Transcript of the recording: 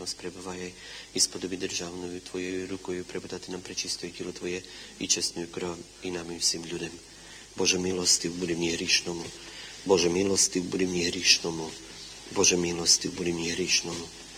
вічність пребуває і сподоби державною Твоєю рукою преподати нам пречистое тіло Твоє і чесную кров і нам і всім людям. Боже милостив, буди мені грішному. Боже милостив, буди мені грішному. Боже милостив, буди мені грішному.